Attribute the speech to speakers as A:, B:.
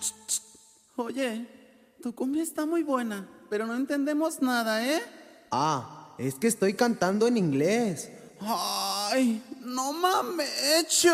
A: Oye, tu cumbia está muy buena, pero no entendemos nada, ¿eh?
B: Es que estoy cantando en inglés.
A: Ay, no mames.